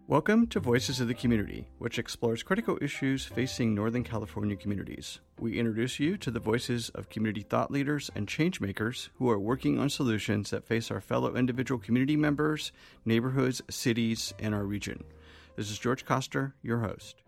Welcome to Voices of the Community, which explores critical issues facing Northern California communities. We introduce you to the voices of community thought leaders and changemakers who are working on solutions that face our fellow individual community members, neighborhoods, cities, and our region. This is George Koster, your host.